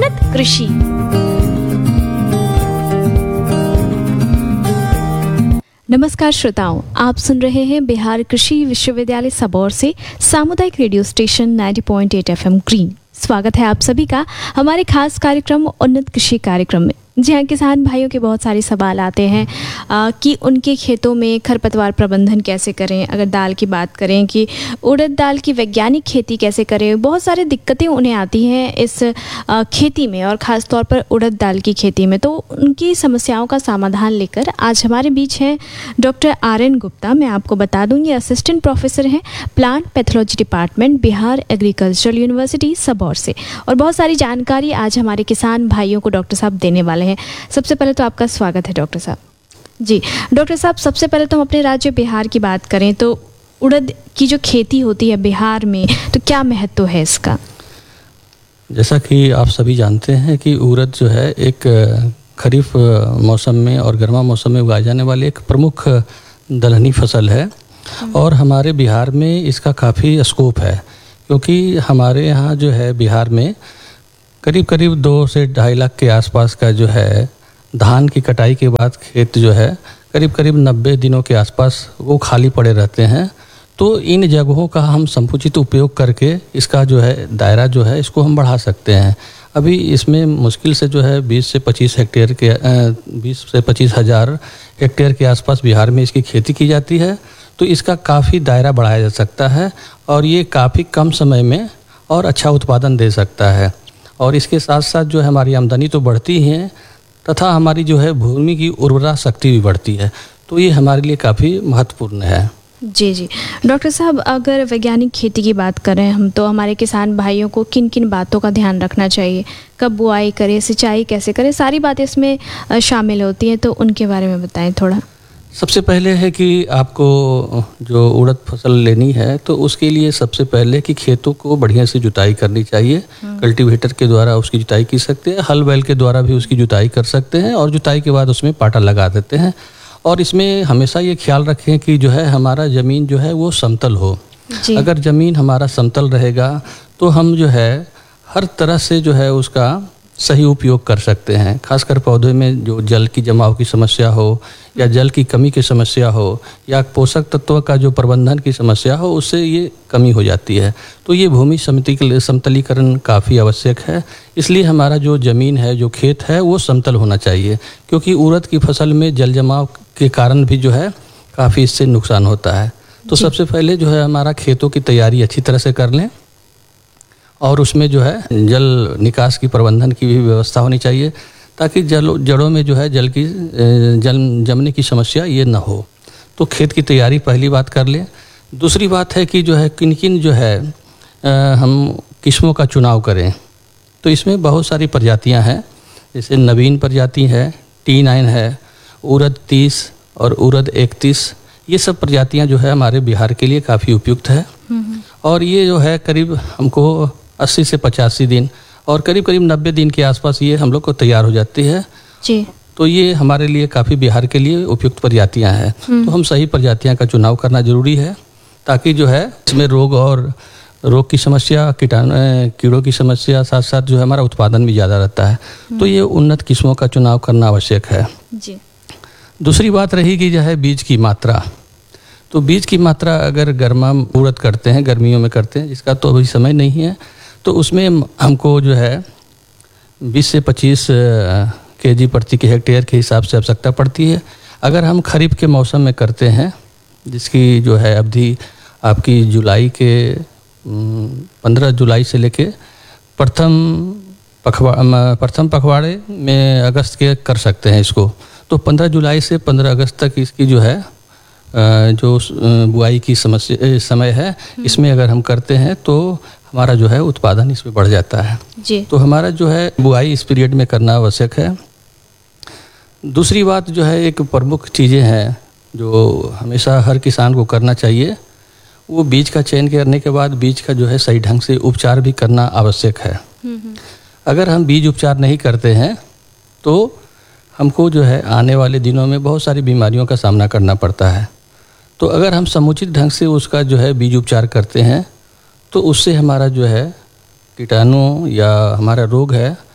उन्नत कृषि। नमस्कार श्रोताओं, आप सुन रहे हैं बिहार कृषि विश्वविद्यालय सबौर से सामुदायिक रेडियो स्टेशन 90.8 FM ग्रीन। स्वागत है आप सभी का हमारे खास कार्यक्रम उन्नत कृषि कार्यक्रम में। जी हाँ, किसान भाइयों के बहुत सारे सवाल आते हैं कि उनके खेतों में खरपतवार प्रबंधन कैसे करें। अगर दाल की बात करें कि उड़द दाल की वैज्ञानिक खेती कैसे करें, बहुत सारी दिक्कतें उन्हें आती हैं इस खेती में और ख़ास तौर पर उड़द दाल की खेती में। तो उनकी समस्याओं का समाधान लेकर आज हमारे बीच हैं डॉक्टर RN गुप्ता। मैं आपको बता दूँ, ये असिस्टेंट प्रोफेसर हैं plant pathology department, Bihar agricultural university Sabour से, और बहुत सारी जानकारी आज हमारे किसान भाइयों को डॉक्टर साहब देने वाले हैं। सबसे पहले तो आपका स्वागत है डॉक्टर साहब। जी डॉक्टर साहब, सबसे पहले तो हम अपने राज्य बिहार की बात करें तो उड़द की जो खेती होती है बिहार में, तो क्या महत्व है इसका? जैसा कि आप सभी जानते हैं कि उड़द जो है एक खरीफ मौसम में और गर्मा मौसम में उगाई जाने वाली एक प्रमुख दलहनी फसल है और हमारे बिहार में इसका काफ़ी स्कोप है, क्योंकि हमारे यहाँ जो है बिहार में करीब 2 से 2.5 लाख के आसपास का जो है धान की कटाई के बाद खेत जो है करीब 90 दिनों के आसपास वो खाली पड़े रहते हैं। तो इन जगहों का हम संकुचित उपयोग करके इसका जो है दायरा जो है इसको हम बढ़ा सकते हैं। अभी इसमें मुश्किल से जो है 20 से 25 हज़ार हेक्टेयर के आसपास बिहार में इसकी खेती की जाती है। तो इसका काफ़ी दायरा बढ़ाया जा सकता है और ये काफ़ी कम समय में और अच्छा उत्पादन दे सकता है। और इसके साथ साथ जो है हमारी आमदनी तो बढ़ती ही है तथा हमारी जो है भूमि की उर्वरा शक्ति भी बढ़ती है। तो ये हमारे लिए काफ़ी महत्वपूर्ण है। जी डॉक्टर साहब, अगर वैज्ञानिक खेती की बात करें हम, तो हमारे किसान भाइयों को किन किन बातों का ध्यान रखना चाहिए? कब बुआई करें, सिंचाई कैसे करें, सारी बातें इसमें शामिल होती हैं, तो उनके बारे में बताएं थोड़ा। सबसे पहले है कि आपको जो उड़द फसल लेनी है तो उसके लिए सबसे पहले कि खेतों को बढ़िया से जुताई करनी चाहिए। कल्टीवेटर के द्वारा उसकी जुताई की सकते हैं, हल बैल के द्वारा भी उसकी जुताई कर सकते हैं और जुताई के बाद उसमें पाटा लगा देते हैं। और इसमें हमेशा ये ख्याल रखें कि जो है हमारा ज़मीन जो है वो समतल हो। अगर ज़मीन हमारा समतल रहेगा तो हम जो है हर तरह से जो है उसका सही उपयोग कर सकते हैं। खासकर पौधे में जो जल की जमाव की समस्या हो या जल की कमी की समस्या हो या पोषक तत्व का जो प्रबंधन की समस्या हो, उससे ये कमी हो जाती है। तो ये भूमि समतलीकरण काफ़ी आवश्यक है। इसलिए हमारा जो ज़मीन है, जो खेत है, वो समतल होना चाहिए, क्योंकि उड़द की फसल में जल जमाव के कारण भी जो है काफ़ी इससे नुकसान होता है। तो सबसे पहले जो है हमारा खेतों की तैयारी अच्छी तरह से कर लें और उसमें जो है जल निकास की प्रबंधन की भी व्यवस्था होनी चाहिए, ताकि जड़ों में जो है जल जमने की समस्या ये ना हो। तो खेत की तैयारी पहली बात कर लें। दूसरी बात है कि जो है किन जो है हम किस्मों का चुनाव करें। तो इसमें बहुत सारी प्रजातियां हैं, जैसे नवीन प्रजाति है, T9 है, उड़द 30 और उड़द 31। ये सब प्रजातियां जो है हमारे बिहार के लिए काफ़ी उपयुक्त है और ये जो है करीब हमको 80 से 85 दिन और करीब 90 दिन के आसपास ये हम लोग को तैयार हो जाती है जी। तो ये हमारे लिए काफ़ी बिहार के लिए उपयुक्त प्रजातियां हैं। तो हम सही प्रजातियां का चुनाव करना जरूरी है, ताकि जो है इसमें रोग की समस्या, कीड़ों की समस्या, साथ साथ जो है हमारा उत्पादन भी ज़्यादा रहता है। तो ये उन्नत किस्मों का चुनाव करना आवश्यक है जी। दूसरी बात रही कि जो है बीज की मात्रा। तो बीज की मात्रा अगर गर्मा उड़द करते हैं, गर्मियों में करते हैं, जिसका तो अभी समय नहीं है, तो उसमें हमको जो है 20 से 25 kg प्रति हेक्टेयर के हिसाब से आवश्यकता पड़ती है। अगर हम खरीफ के मौसम में करते हैं, जिसकी जो है अवधि आपकी जुलाई के 15 जुलाई से लेके प्रथम पखवाड़े में अगस्त के कर सकते हैं इसको। तो 15 जुलाई से 15 अगस्त तक इसकी जो है जो बुआई की समय है, इसमें अगर हम करते हैं तो हमारा जो है उत्पादन इसमें बढ़ जाता है जी। तो हमारा जो है बुआई इस पीरियड में करना आवश्यक है। दूसरी बात जो है, एक प्रमुख चीज़ें हैं जो हमेशा हर किसान को करना चाहिए, वो बीज का चयन करने के बाद बीज का जो है सही ढंग से उपचार भी करना आवश्यक है। अगर हम बीज उपचार नहीं करते हैं तो हमको जो है आने वाले दिनों में बहुत सारी बीमारियों का सामना करना पड़ता है। तो अगर हम समुचित ढंग से उसका जो है बीज उपचार करते हैं तो उससे हमारा जो है कीटाणु या हमारा रोग है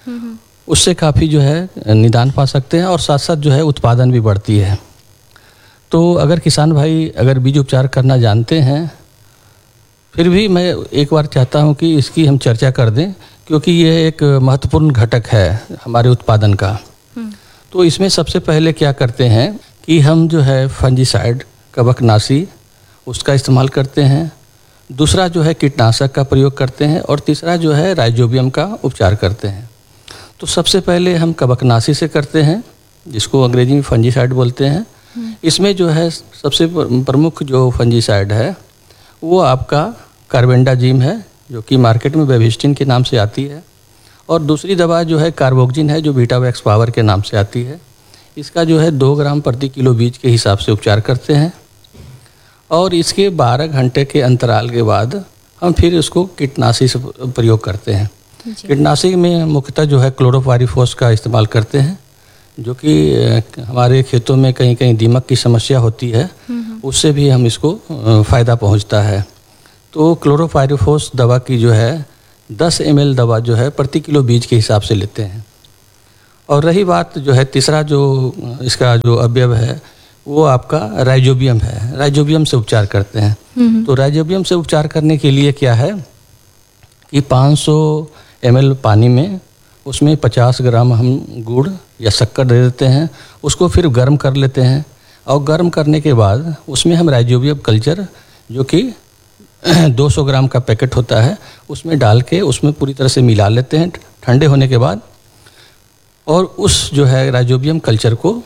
उससे काफ़ी जो है निदान पा सकते हैं और साथ साथ जो है उत्पादन भी बढ़ती है। तो अगर किसान भाई अगर बीज उपचार करना जानते हैं, फिर भी मैं एक बार चाहता हूं कि इसकी हम चर्चा कर दें, क्योंकि ये एक महत्वपूर्ण घटक है हमारे उत्पादन का। तो इसमें सबसे पहले क्या करते हैं कि हम जो है फंजीसाइड, कवकनाशी, उसका इस्तेमाल करते हैं। दूसरा जो है कीटनाशक का प्रयोग करते हैं और तीसरा जो है राइजोबियम का उपचार करते हैं। तो सबसे पहले हम कवकनाशी से करते हैं, जिसको अंग्रेजी में फंजीसाइड बोलते हैं। इसमें जो है सबसे प्रमुख जो फंजीसाइड है वो आपका कार्बेंडाजिम है, जो कि मार्केट में बेविस्टिन के नाम से आती है। और दूसरी दवा जो है कार्बोक्जिन है, जो बीटावैक्स पावर के नाम से आती है। इसका जो है 2 ग्राम प्रति किलो बीज के हिसाब से उपचार करते हैं। और इसके 12 घंटे के अंतराल के बाद हम फिर उसको कीटनाशी से प्रयोग करते हैं। कीटनाशी में मुख्यतः जो है क्लोरोपाइरीफॉस का इस्तेमाल करते हैं, जो कि हमारे खेतों में कहीं कहीं दीमक की समस्या होती है, उससे भी हम इसको फ़ायदा पहुंचता है। तो क्लोरोपाइरीफॉस दवा की जो है 10 ml दवा जो है प्रति किलो बीज के हिसाब से लेते हैं। और रही बात जो है तीसरा जो इसका जो अवयव है वो आपका राइजोबियम है। राइजोबियम से उपचार करते हैं। तो राइजोबियम से उपचार करने के लिए क्या है कि 500 ml पानी में उसमें 50 ग्राम हम गुड़ या शक्कर दे देते हैं, उसको फिर गर्म कर लेते हैं। और गर्म करने के बाद उसमें हम राइजोबियम कल्चर, जो कि 200 ग्राम का पैकेट होता है, उसमें डाल के उसमें पूरी तरह से मिला लेते हैं ठंडे होने के बाद। और उस जो है राइजोबियम कल्चर को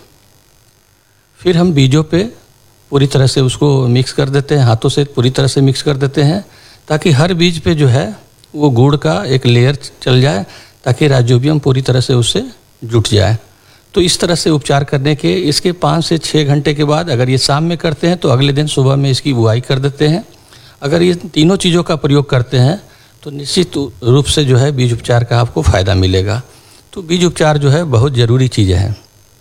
फिर हम बीजों पे पूरी तरह से उसको मिक्स कर देते हैं, हाथों से पूरी तरह से मिक्स कर देते हैं, ताकि हर बीज पे जो है वो गुड़ का एक लेयर चल जाए, ताकि राइजोबियम पूरी तरह से उससे जुट जाए। तो इस तरह से उपचार करने के इसके 5 से 6 घंटे के बाद, अगर ये शाम में करते हैं तो अगले दिन सुबह में इसकी बुआई कर देते हैं। अगर ये तीनों चीज़ों का प्रयोग करते हैं तो निश्चित रूप से जो है बीज उपचार का आपको फ़ायदा मिलेगा। तो बीज उपचार जो है बहुत ज़रूरी चीज़ है।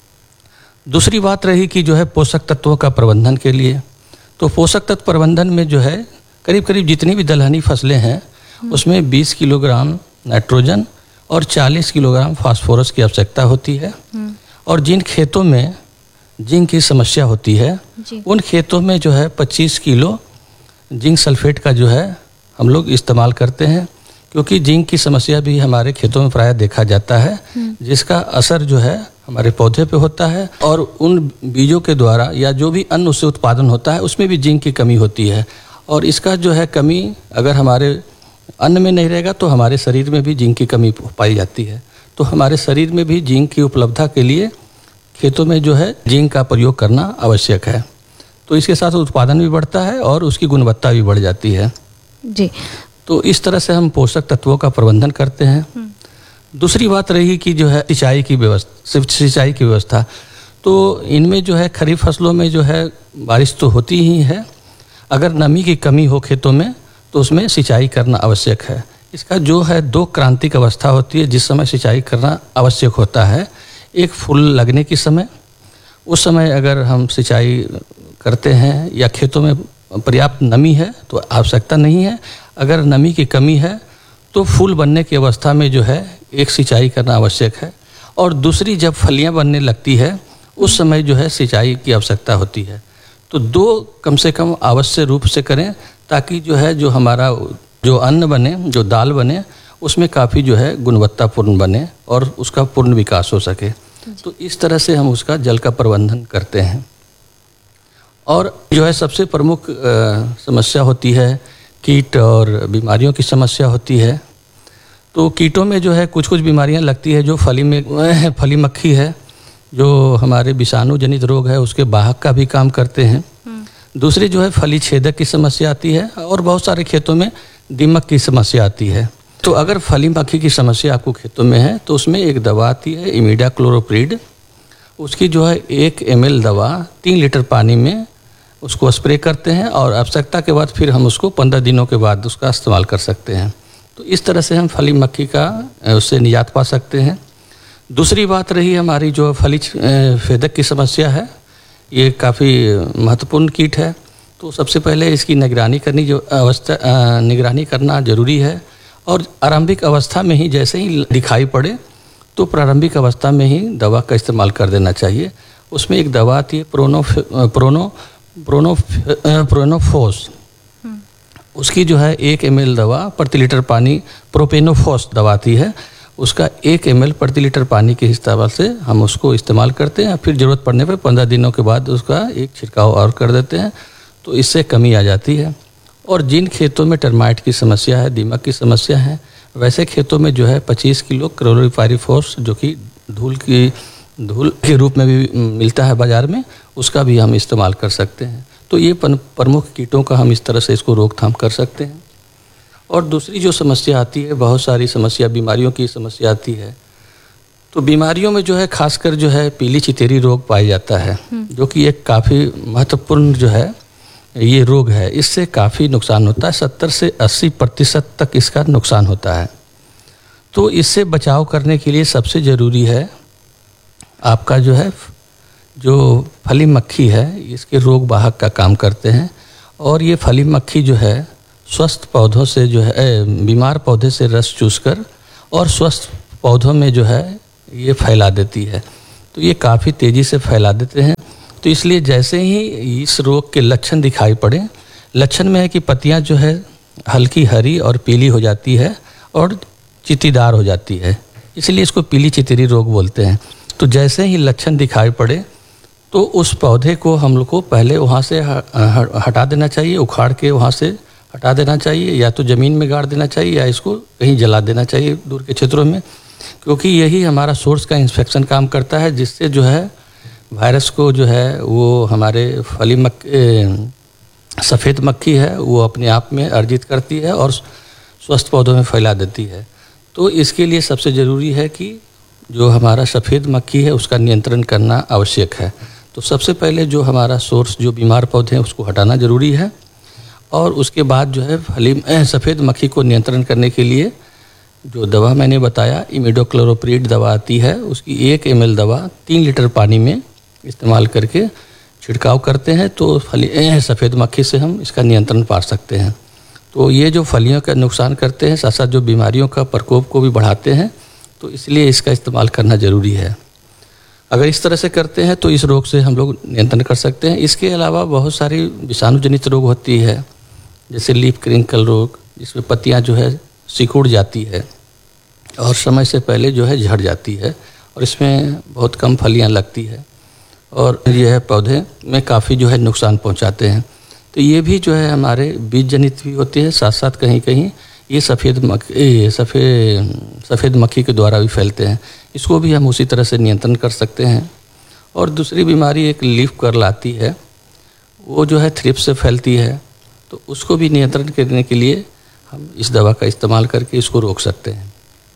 दूसरी बात रही कि जो है पोषक तत्वों का प्रबंधन के लिए, तो पोषक तत्व प्रबंधन में जो है करीब करीब जितनी भी दलहनी फसलें हैं उसमें 20 किलोग्राम नाइट्रोजन और 40 किलोग्राम फास्फोरस की आवश्यकता होती है। और जिन खेतों में जिंक की समस्या होती है उन खेतों में जो है 25 किलो जिंक सल्फेट का जो है हम लोग इस्तेमाल करते हैं, क्योंकि जिंक की समस्या भी हमारे खेतों में प्रायः देखा जाता है, जिसका असर जो है हमारे पौधे पे होता है। और उन बीजों के द्वारा या जो भी अन्न उससे उत्पादन होता है उसमें भी जिंक की कमी होती है। और इसका जो है कमी अगर हमारे अन्न में नहीं रहेगा तो हमारे शरीर में भी जिंक की कमी पाई जाती है। तो हमारे शरीर में भी जिंक की उपलब्धता के लिए खेतों में जो है जिंक का प्रयोग करना आवश्यक है। तो इसके साथ उत्पादन भी बढ़ता है और उसकी गुणवत्ता भी बढ़ जाती है जी। तो इस तरह से हम पोषक तत्वों का प्रबंधन करते हैं। दूसरी बात रही कि जो है सिंचाई की व्यवस्था, तो इनमें जो है खरीफ फसलों में जो है बारिश तो होती ही है, अगर नमी की कमी हो खेतों में तो उसमें सिंचाई करना आवश्यक है। इसका जो है 2 क्रांतिक अवस्था होती है जिस समय सिंचाई करना आवश्यक होता है। एक फूल लगने के समय, उस समय अगर हम सिंचाई करते हैं या खेतों में पर्याप्त नमी है तो आवश्यकता नहीं है। अगर नमी की कमी है तो फूल बनने की अवस्था में जो है एक सिंचाई करना आवश्यक है। और दूसरी जब फलियां बनने लगती है उस समय जो है सिंचाई की आवश्यकता होती है। तो 2 कम से कम आवश्यक रूप से करें, ताकि जो है जो हमारा जो अन्न बने, जो दाल बने, उसमें काफ़ी जो है गुणवत्तापूर्ण बने और उसका पूर्ण विकास हो सके। तो इस तरह से हम उसका जल का प्रबंधन करते हैं। और जो है सबसे प्रमुख समस्या होती है कीट और बीमारियों की समस्या होती है। तो कीटों में जो है कुछ कुछ बीमारियां लगती है, जो फली मक्खी है, जो हमारे विषाणु जनित रोग है उसके वाहक का भी काम करते हैं। दूसरी जो है फली छेदक की समस्या आती है और बहुत सारे खेतों में दीमक की समस्या आती है। तो अगर फली मक्खी की समस्या आपको खेतों में है तो उसमें एक दवा आती है इमिडाक्लोप्रिड। उसकी जो है 1 ml दवा 3 लीटर पानी में उसको स्प्रे करते हैं और आवश्यकता के बाद फिर हम उसको 15 दिनों के बाद उसका इस्तेमाल कर सकते हैं। तो इस तरह से हम फली मक्खी का उससे निजात पा सकते हैं। दूसरी बात रही हमारी जो फली छेदक की समस्या है, ये काफ़ी महत्वपूर्ण कीट है। तो सबसे पहले इसकी निगरानी करना ज़रूरी है। और आरंभिक अवस्था में ही जैसे ही दिखाई पड़े तो प्रारंभिक अवस्था में ही दवा का इस्तेमाल कर देना चाहिए। उसमें एक दवा आती है प्रोनोफोस, उसकी जो है 1 ml दवा प्रति लीटर पानी, प्रोपेनोफोस दवा आती है, उसका 1 ml प्रति लीटर पानी के हिसाब से हम उसको इस्तेमाल करते हैं। फिर ज़रूरत पड़ने पर 15 दिनों के बाद उसका एक छिड़काव और कर देते हैं, तो इससे कमी आ जाती है। और जिन खेतों में टर्माइट की समस्या है, दीमक की समस्या है, वैसे खेतों में जो है 25 किलो क्लोरोपाइरीफॉस, जो कि धूल के रूप में भी मिलता है बाज़ार में, उसका भी हम इस्तेमाल कर सकते हैं। तो ये प्रमुख कीटों का हम इस तरह से इसको रोकथाम कर सकते हैं। और दूसरी जो समस्या आती है, बहुत सारी समस्या, बीमारियों की समस्या आती है। तो बीमारियों में जो है खासकर जो है पीली चितेरी रोग पाया जाता है, जो कि एक काफ़ी महत्वपूर्ण जो है ये रोग है। इससे काफ़ी नुकसान होता है, 70 से 80% तक इसका नुकसान होता है। तो इससे बचाव करने के लिए सबसे ज़रूरी है आपका जो फली मक्खी है, इसके रोग वाहक का काम करते हैं। और ये फली मक्खी जो है स्वस्थ पौधों से जो है बीमार पौधे से रस चूसकर और स्वस्थ पौधों में जो है ये फैला देती है। तो ये काफ़ी तेज़ी से फैला देते हैं। तो इसलिए जैसे ही इस रोग के लक्षण दिखाई पड़े, लक्षण में है कि पत्तियां जो है हल्की हरी और पीली हो जाती है और चित्तीदार हो जाती है, इसलिए इसको पीली चितेरी रोग बोलते हैं। तो जैसे ही लक्षण दिखाई पड़े तो उस पौधे को हम लोग को पहले वहाँ से हटा देना चाहिए, उखाड़ के वहाँ से हटा देना चाहिए, या तो ज़मीन में गाड़ देना चाहिए या इसको कहीं जला देना चाहिए दूर के क्षेत्रों में, क्योंकि यही हमारा सोर्स का इन्फेक्शन काम करता है, जिससे जो है वायरस को जो है वो हमारे सफ़ेद मक्खी है वो अपने आप में अर्जित करती है और स्वस्थ पौधों में फैला देती है। तो इसके लिए सबसे ज़रूरी है कि जो हमारा सफ़ेद मक्खी है उसका नियंत्रण करना आवश्यक है। तो सबसे पहले जो हमारा सोर्स जो बीमार पौधे हैं उसको हटाना ज़रूरी है, और उसके बाद जो है सफ़ेद मक्खी को नियंत्रण करने के लिए जो दवा मैंने बताया, इमिडोक्लोरोप्रिड दवा आती है, उसकी 1 ml दवा 3 लीटर पानी में इस्तेमाल करके छिड़काव करते हैं। तो सफ़ेद मक्खी से हम इसका नियंत्रण पा सकते हैं। तो ये जो फलियों का नुकसान करते हैं, साथ साथ जो बीमारियों का प्रकोप को भी बढ़ाते हैं, तो इसलिए इसका इस्तेमाल करना ज़रूरी है। अगर इस तरह से करते हैं तो इस रोग से हम लोग नियंत्रण कर सकते हैं। इसके अलावा बहुत सारी विषाणु जनित रोग होती है, जैसे लीफ क्रिंकल रोग, जिसमें पत्तियां जो है सिकुड़ जाती है और समय से पहले जो है झड़ जाती है, और इसमें बहुत कम फलियां लगती है और यह पौधे में काफ़ी जो है नुकसान पहुंचाते हैं। तो ये भी जो है हमारे बीज जनित भी होते हैं, साथ साथ कहीं कहीं ये सफ़ेद मक्खी के द्वारा भी फैलते हैं। इसको भी हम उसी तरह से नियंत्रण कर सकते हैं। और दूसरी बीमारी एक लीफ कर्ल आती है, वो जो है थ्रिप्स से फैलती है, तो उसको भी नियंत्रण करने के लिए हम इस दवा का इस्तेमाल करके इसको रोक सकते हैं।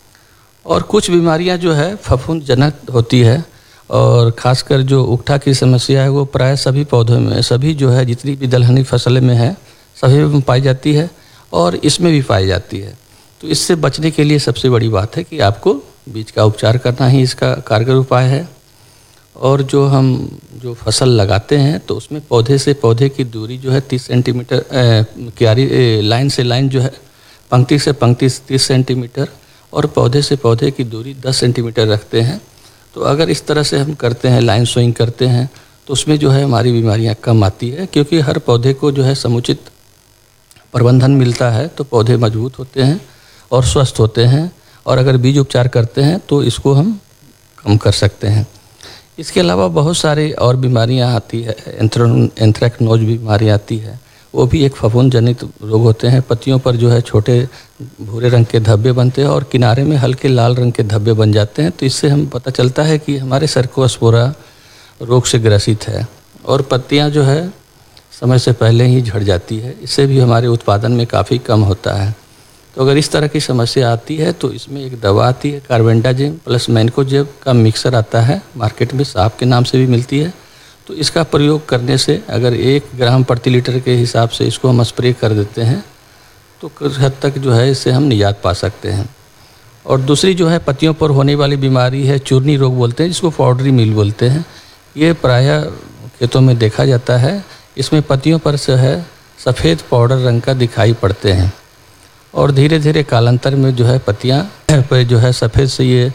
और कुछ बीमारियां जो है फफूंदजनक होती है, और ख़ासकर जो उकठा की समस्या है वो प्राय सभी पौधों में, सभी जो है जितनी भी दलहनी फसलें में है सभी में पाई जाती है और इसमें भी पाई जाती है। तो इससे बचने के लिए सबसे बड़ी बात है कि आपको बीज का उपचार करना ही इसका कारगर उपाय है। और जो फसल लगाते हैं तो उसमें पौधे से पौधे की दूरी जो है 30 सेंटीमीटर, क्यारी लाइन से लाइन जो है पंक्ति से पंक्ति 30 सेंटीमीटर, और पौधे से पौधे की दूरी 10 सेंटीमीटर रखते हैं। तो अगर इस तरह से हम करते हैं, लाइन सोइंग करते हैं, तो उसमें जो है हमारी बीमारियां कम आती है, क्योंकि हर पौधे को जो है समुचित प्रबंधन मिलता है तो पौधे मजबूत होते हैं और स्वस्थ होते हैं। और अगर बीज उपचार करते हैं तो इसको हम कम कर सकते हैं। इसके अलावा बहुत सारी और बीमारियां आती है, एंथ्रेक्नोज बीमारी आती है, वो भी एक फफूंद जनित रोग होते हैं। पत्तियों पर जो है छोटे भूरे रंग के धब्बे बनते हैं और किनारे में हल्के लाल रंग के धब्बे बन जाते हैं। तो इससे हम पता चलता है कि हमारे सर्कोस्पोरा रोग से ग्रसित है, और पत्तियां जो है समय से पहले ही झड़ जाती है। इससे भी हमारे उत्पादन में काफ़ी कम होता है। तो अगर इस तरह की समस्या आती है तो इसमें एक दवा आती है, कार्बेंडाजिम प्लस मैनकोजेब का मिक्सर आता है, मार्केट में साफ के नाम से भी मिलती है। तो इसका प्रयोग करने से अगर 1 ग्राम प्रति लीटर के हिसाब से इसको हम स्प्रे कर देते हैं तो कुछ हद तक जो है इससे हम निजात पा सकते हैं। और दूसरी जो है पत्तियों पर होने वाली बीमारी है चूर्णी रोग बोलते हैं, जिसको पाउडरी मिल बोलते हैं। ये प्रायः खेतों में देखा जाता है। इसमें पत्तियों पर से है सफ़ेद पाउडर रंग का दिखाई पड़ते हैं, और धीरे धीरे कालांतर में जो है पत्तियां पर जो है सफ़ेद से ये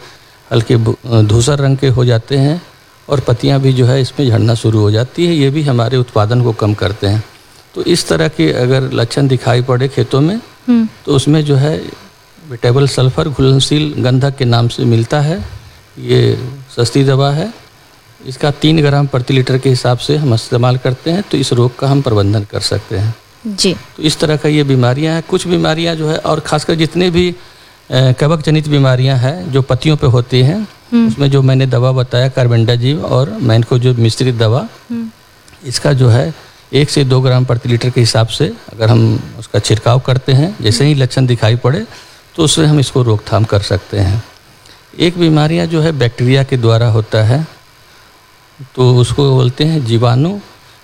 हल्के धूसर रंग के हो जाते हैं और पत्तियां भी जो है इसमें झड़ना शुरू हो जाती है। ये भी हमारे उत्पादन को कम करते हैं। तो इस तरह के अगर लक्षण दिखाई पड़े खेतों में तो उसमें जो है वेटेबल सल्फर घुलनशील गंधक के नाम से मिलता है। ये सस्ती दवा है। इसका 3 ग्राम प्रति लीटर के हिसाब से हम इस्तेमाल करते हैं तो इस रोग का हम प्रबंधन कर सकते हैं जी। तो इस तरह का ये बीमारियां हैं। कुछ बीमारियां जो है और खासकर जितने भी कवक जनित बीमारियां हैं जो पत्तियों पे होती हैं उसमें जो मैंने दवा बताया कार्बेंडाजिम और मैंको जो मिश्रित दवा, इसका जो है 1 से 2 ग्राम प्रति लीटर के हिसाब से अगर हम उसका छिड़काव करते हैं जैसे ही लक्षण दिखाई पड़े तो उससे हम इसको रोकथाम कर सकते हैं। एक बीमारियां जो है बैक्टीरिया के द्वारा होता है तो उसको बोलते हैं जीवाणु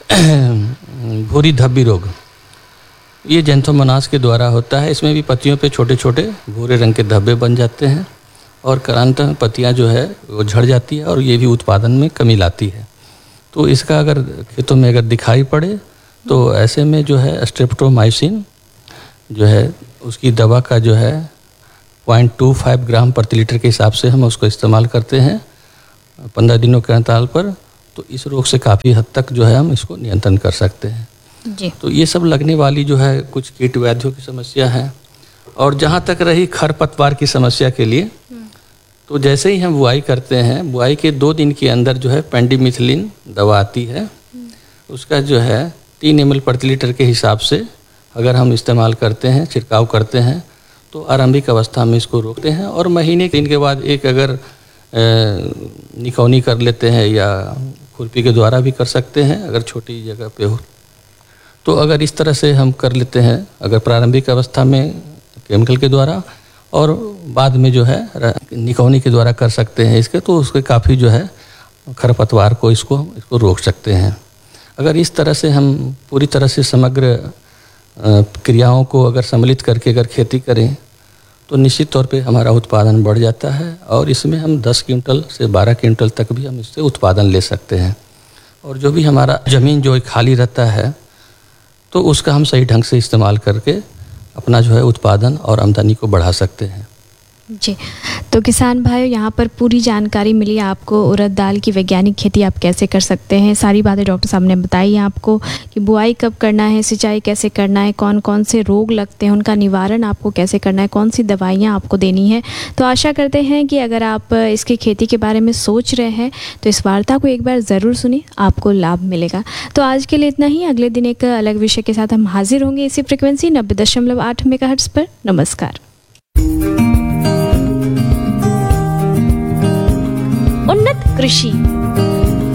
भूरी धब्बी रोग। ये जेंथोमोनास के द्वारा होता है। इसमें भी पत्तियों पे छोटे छोटे भूरे रंग के धब्बे बन जाते हैं और कालांतर पत्तियां जो है वो झड़ जाती है और ये भी उत्पादन में कमी लाती है। तो इसका अगर खेतों में अगर दिखाई पड़े तो ऐसे में जो है स्ट्रेप्टोमाइसिन जो है उसकी दवा का जो है 0.25 ग्राम प्रति लीटर के हिसाब से हम उसको इस्तेमाल करते हैं 15 दिनों के अंतराल पर। तो इस रोग से काफ़ी हद तक जो है हम इसको नियंत्रण कर सकते हैं जी। तो ये सब लगने वाली जो है कुछ कीट व्याधियों की समस्या है। और जहाँ तक रही खरपतवार की समस्या के लिए तो जैसे ही हम बुआई करते हैं बुआई के 2 दिन के अंदर जो है पेंडिमिथिलिन दवा आती है। उसका जो है 3 ml प्रति लीटर के हिसाब से अगर हम इस्तेमाल करते हैं छिड़काव करते हैं तो आरंभिक अवस्था में इसको रोकते हैं और महीने 3 के बाद एक अगर निकौनी कर लेते हैं या खुरपी के द्वारा भी कर सकते हैं अगर छोटी जगह पे हो तो अगर इस तरह से हम कर लेते हैं अगर प्रारंभिक अवस्था में केमिकल के द्वारा और बाद में जो है निकौनी के द्वारा कर सकते हैं इसके तो उसके काफ़ी जो है खरपतवार को इसको रोक सकते हैं। अगर इस तरह से हम पूरी तरह से समग्र क्रियाओं को अगर सम्मिलित करके अगर खेती करें तो निश्चित तौर पे हमारा उत्पादन बढ़ जाता है और इसमें हम 10 क्विंटल से 12 क्विंटल तक भी हम इससे उत्पादन ले सकते हैं। और जो भी हमारा ज़मीन जो खाली रहता है तो उसका हम सही ढंग से इस्तेमाल करके अपना जो है उत्पादन और आमदनी को बढ़ा सकते हैं जी। तो किसान भाइयों यहाँ पर पूरी जानकारी मिली आपको उड़द दाल की वैज्ञानिक खेती आप कैसे कर सकते हैं। सारी बातें डॉक्टर साहब ने बताई आपको कि बुआई कब करना है, सिंचाई कैसे करना है, कौन कौन से रोग लगते हैं उनका निवारण आपको कैसे करना है, कौन सी दवाइयाँ आपको देनी है। तो आशा करते हैं कि अगर आप इसकी खेती के बारे में सोच रहे हैं तो इस वार्ता को एक बार ज़रूर सुनिए, आपको लाभ मिलेगा। तो आज के लिए इतना ही। अगले दिन एक अलग विषय के साथ हम हाजिर होंगे इसी फ्रिक्वेंसी 90.8 मेगाहर्ट्ज़ पर। नमस्कार। उन्नत कृषि